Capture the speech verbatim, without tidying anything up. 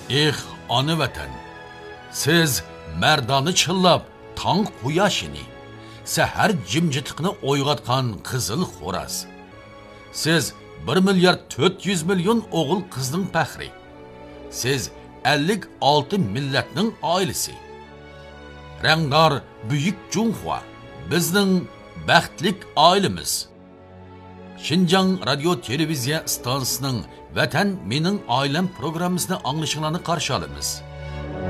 Eh, ana vatan. Siz merdani chillab, tong quyoshini, sahar jimjitiqni o'yg'atgan qizil xo'raz. Siz bir milyard to'rt yuz million o'g'il qizning faxri. Siz ellik olti millatning oilasi. Rangdor buyuk Junxua bizning baxtlik oilamiz. Xinjiang radio televiziya stansiyasining Vatan mening oilam programmasini anglashinglarni qarshi olamiz.